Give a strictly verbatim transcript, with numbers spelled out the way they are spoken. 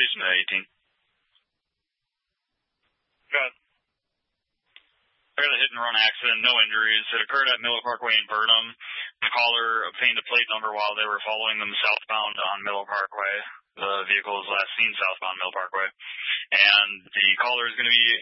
Station eighteen. Good. I got a hit-and-run accident, no injuries. It occurred at Miller Parkway in Burnham. The caller obtained a plate number while they were following them southbound on Miller Parkway. The vehicle was last seen southbound Miller Parkway. And the caller is going to be